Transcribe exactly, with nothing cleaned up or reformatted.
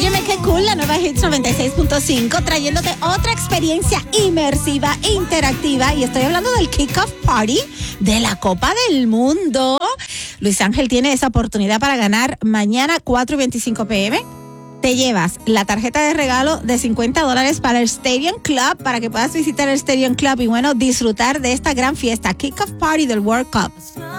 Óyeme, qué cool, la nueva Hits noventa y seis punto cinco, trayéndote otra experiencia inmersiva, interactiva. Y estoy hablando del Kick-Off Party de la Copa del Mundo. Luis Ángel tiene esa oportunidad para ganar mañana cuatro y veinticinco pm. Te llevas la tarjeta de regalo de cincuenta dólares para el Stadium Club, para que puedas visitar el Stadium Club y, bueno, disfrutar de esta gran fiesta, Kick-Off Party del World Cup.